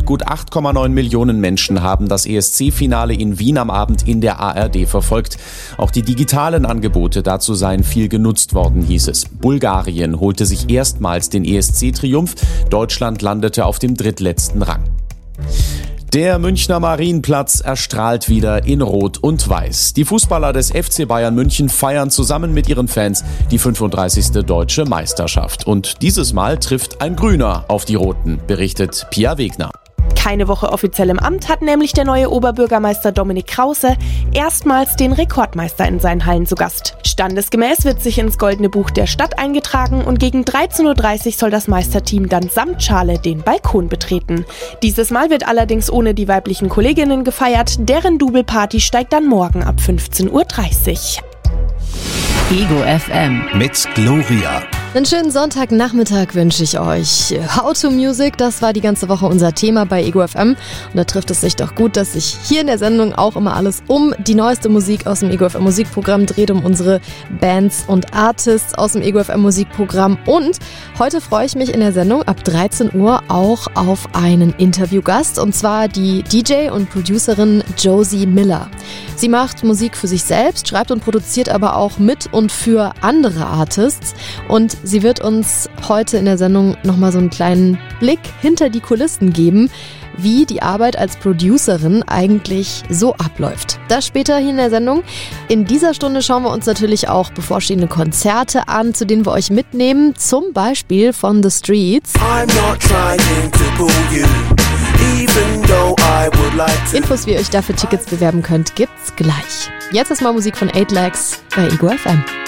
Gut 8,9 Millionen Menschen haben das ESC-Finale in Wien am Abend in der ARD verfolgt. Auch die digitalen Angebote dazu seien viel genutzt worden, hieß es. Bulgarien holte sich erstmals den ESC-Triumph. Deutschland landete auf dem drittletzten Rang. Der Münchner Marienplatz erstrahlt wieder in Rot und Weiß. Die Fußballer des FC Bayern München feiern zusammen mit ihren Fans die 35. Deutsche Meisterschaft. Und dieses Mal trifft ein Grüner auf die Roten, berichtet Pia Wegner. Keine Woche offiziell im Amt hat nämlich der neue Oberbürgermeister Dominik Krause erstmals den Rekordmeister in seinen Hallen zu Gast. Standesgemäß wird sich ins Goldene Buch der Stadt eingetragen und gegen 13.30 Uhr soll das Meisterteam dann samt Schale den Balkon betreten. Dieses Mal wird allerdings ohne die weiblichen Kolleginnen gefeiert, deren Double-Party steigt dann morgen ab 15.30 Uhr. Ego FM mit Gloria. Einen schönen Sonntagnachmittag wünsche ich euch. How to Music, das war die ganze Woche unser Thema bei Ego FM. Und da trifft es sich doch gut, dass sich hier in der Sendung auch immer alles um die neueste Musik aus dem Ego FM Musikprogramm dreht, um unsere Bands und Artists aus dem Ego FM Musikprogramm. Und heute freue ich mich in der Sendung ab 13 Uhr auch auf einen Interviewgast, und zwar die DJ und Producerin Josie Miller. Sie macht Musik für sich selbst, schreibt und produziert aber auch mit und für andere Artists. Und sie wird uns heute in der Sendung nochmal so einen kleinen Blick hinter die Kulissen geben, wie die Arbeit als Producerin eigentlich so abläuft. Das später hier in der Sendung. In dieser Stunde schauen wir uns natürlich auch bevorstehende Konzerte an, zu denen wir euch mitnehmen, zum Beispiel von The Streets. Infos, wie ihr euch dafür Tickets bewerben könnt, gibt's gleich. Jetzt ist mal Musik von 8 Lakhs bei Ego FM.